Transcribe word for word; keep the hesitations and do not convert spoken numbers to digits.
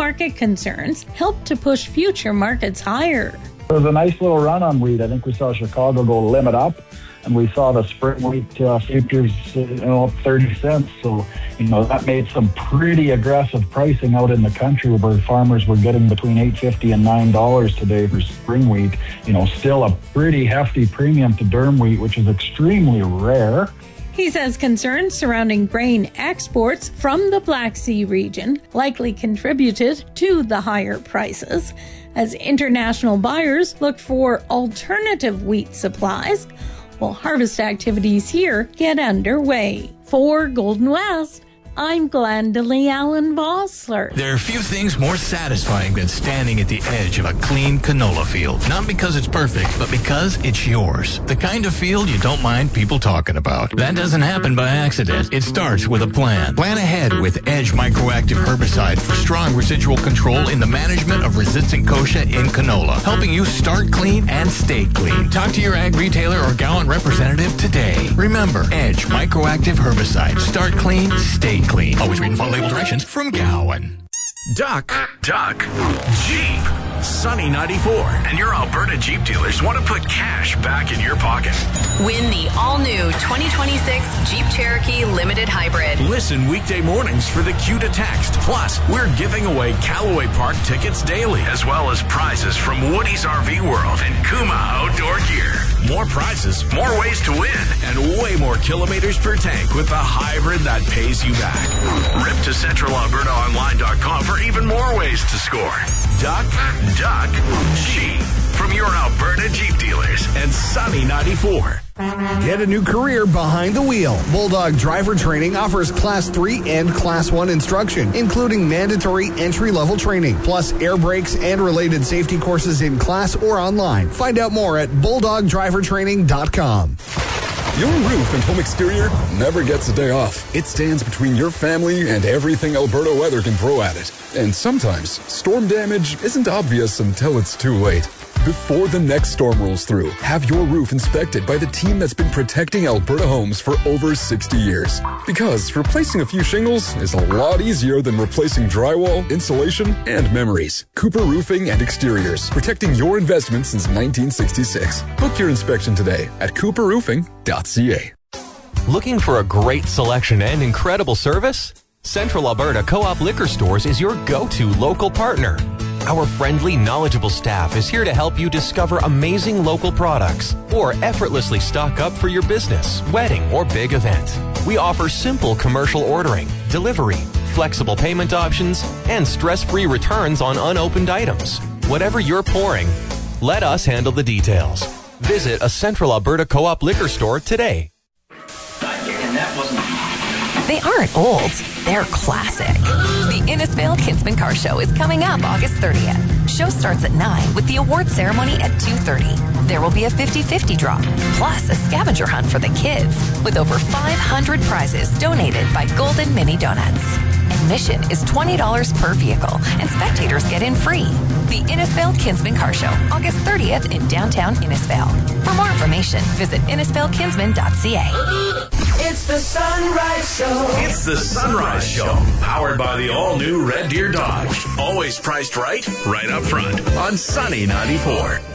market concerns helped to push future markets higher. It was a nice little run on wheat. I think we saw Chicago go limit up, and we saw the spring wheat uh, futures, uh, you know, up thirty cents. So, you know, that made some pretty aggressive pricing out in the country where farmers were getting between eight fifty and nine dollars today for spring wheat. You know, still a pretty hefty premium to durum wheat, which is extremely rare. He says concerns surrounding grain exports from the Black Sea region likely contributed to the higher prices, as international buyers looked for alternative wheat supplies while harvest activities here get underway. For Golden West, I'm Glendalee Allen Vossler. There are few things more satisfying than standing at the edge of a clean canola field. Not because it's perfect, but because it's yours. The kind of field you don't mind people talking about. That doesn't happen by accident. It starts with a plan. Plan ahead with Edge Microactive Herbicide for strong residual control in the management of resistant kochia in canola, helping you start clean and stay clean. Talk to your ag retailer or Gowan representative today. Remember, Edge Microactive Herbicide. Start clean, stay clean. Clean. Always read and follow label directions from Gowan. Duck, Duck, Jeep, Sunny ninety-four, and your Alberta Jeep dealers want to put cash back in your pocket. Win the all-new twenty twenty-six Jeep Cherokee Limited Hybrid. Listen weekday mornings for the cue to text. Plus, we're giving away Callaway Park tickets daily, as well as prizes from Woody's R V World and Kuma Outdoor Gear. More prizes, more ways to win, and way more kilometers per tank with the hybrid that pays you back. Rip to central alberta online dot com for even more ways to score. Duck, Duck, Jeep. From your Alberta Jeep dealers and Sunny ninety-four. Get a new career behind the wheel. Bulldog Driver Training offers Class three and Class one instruction, including mandatory entry-level training, plus air brakes and related safety courses in class or online. Find out more at bulldog driver training dot com. Your roof and home exterior never gets a day off. It stands between your family and everything Alberta weather can throw at it. And sometimes, storm damage isn't obvious until it's too late. Before the next storm rolls through, have your roof inspected by the team that's been protecting Alberta homes for over sixty years. Because replacing a few shingles is a lot easier than replacing drywall, insulation, and memories. Cooper Roofing and Exteriors, protecting your investment since nineteen sixty-six. Book your inspection today at cooper roofing dot c a. Looking for a great selection and incredible service? Central Alberta Co-op Liquor Stores is your go-to local partner. Our friendly, knowledgeable staff is here to help you discover amazing local products or effortlessly stock up for your business, wedding, or big event. We offer simple commercial ordering, delivery, flexible payment options, and stress-free returns on unopened items. Whatever you're pouring, let us handle the details. Visit a Central Alberta Co-op Liquor Store today. They aren't old, they're classic. The Innisfail Kinsman Car Show is coming up August thirtieth. Show starts at nine with the award ceremony at two thirty. There will be a fifty-fifty draw, plus a scavenger hunt for the kids with over five hundred prizes donated by Golden Mini Donuts. Admission is twenty dollars per vehicle, and spectators get in free. The Innisfail Kinsman Car Show, August thirtieth in downtown Innisfail. For more information, visit innisfail kinsman dot c a. It's the Sunrise Show. It's the Sunrise Show, powered by the all-new Red Deer Dodge. Always priced right, right up front on Sunny ninety-four.